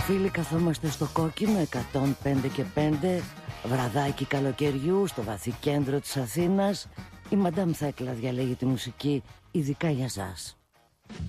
φίλοι, καθόμαστε στο Κόκκινο 105 και 5, βραδάκι καλοκαιριού στο βαθύ κέντρο της Αθήνας. Η Μαντάμ Θέκλα διαλέγει τη μουσική ειδικά για σας.